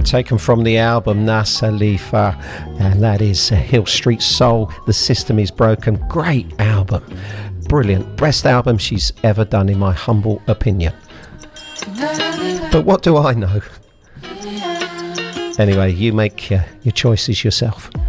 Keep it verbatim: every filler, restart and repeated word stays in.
taken from the album Nas Khalifa, and that is uh, Hill Street Soul, The System Is Broken. Great album, brilliant, best album she's ever done in my humble opinion. But what do I know? Anyway, you make uh, your choices yourself.